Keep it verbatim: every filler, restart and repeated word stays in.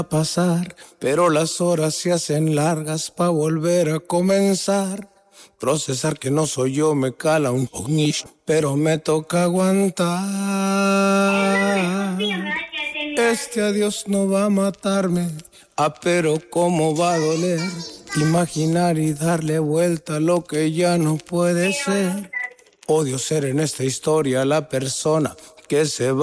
pasar, pero las horas se hacen largas pa' volver a comenzar. Procesar que no soy yo me cala un poquillo, pero me toca aguantar. Este adiós no va a matarme, ah, pero cómo va a doler. Imaginar y darle vuelta a lo que ya no puede ser. Odio ser en esta historia la persona que se va.